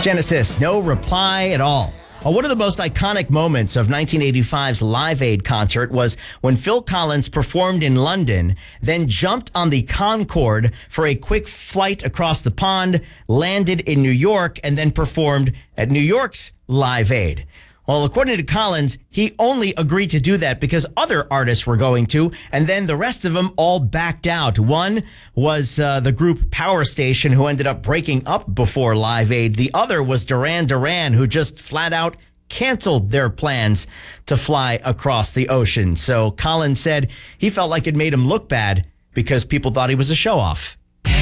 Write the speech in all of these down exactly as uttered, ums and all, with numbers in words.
Genesis, no reply at all. Uh, one of the most iconic moments of nineteen eighty-five's Live Aid concert was when Phil Collins performed in London, then jumped on the Concorde for a quick flight across the pond, landed in New York, and then performed at New York's Live Aid. Well, according to Collins, he only agreed to do that because other artists were going to, and then the rest of them all backed out. One was uh, the group Power Station, who ended up breaking up before Live Aid. The other was Duran Duran, who just flat out canceled their plans to fly across the ocean. So Collins said he felt like it made him look bad because people thought he was a show-off.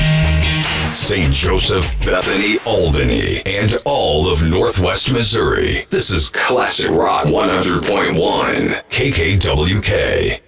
Saint Joseph, Bethany, Albany, and all of Northwest Missouri. This is Classic Rock one hundred point one, K K W K.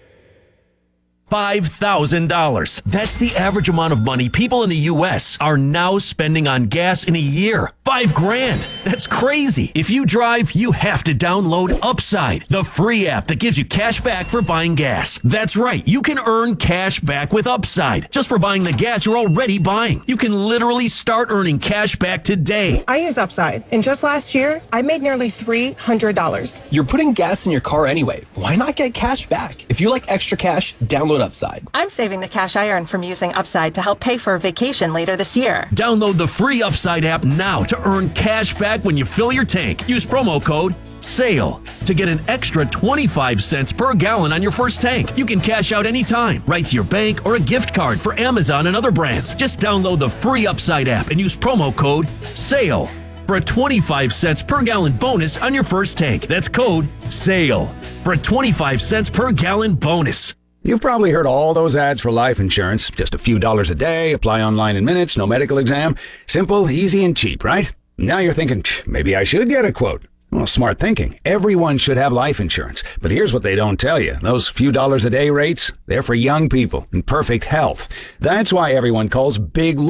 five thousand dollars. That's the average amount of money people in the U S are now spending on gas in a year. Five grand. That's crazy. If you drive, you have to download Upside, the free app that gives you cash back for buying gas. That's right. You can earn cash back with Upside just for buying the gas you're already buying. You can literally start earning cash back today. I use Upside, and just last year, I made nearly three hundred dollars. You're putting gas in your car anyway. Why not get cash back? If you like extra cash, download Upside. I'm saving the cash I earn from using Upside to help pay for a vacation later this year. Download the free Upside app now to earn cash back when you fill your tank. Use promo code SALE to get an extra twenty-five cents per gallon on your first tank. You can cash out anytime, right to your bank or a gift card for Amazon and other brands. Just download the free Upside app and use promo code SALE for a twenty-five cents per gallon bonus on your first tank. That's code SALE for a twenty-five cents per gallon bonus. You've probably heard all those ads for life insurance. Just a few dollars a day, apply online in minutes, no medical exam. Simple, easy, and cheap, right? Now you're thinking, maybe I should get a quote. Well, smart thinking. Everyone should have life insurance. But here's what they don't tell you. Those few dollars a day rates, they're for young people in perfect health. That's why everyone calls Big